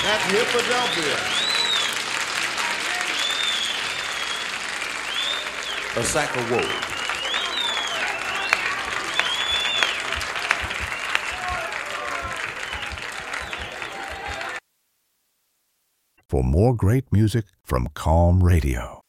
at Philadelphia. A sack of wool. For more great music from Calm Radio,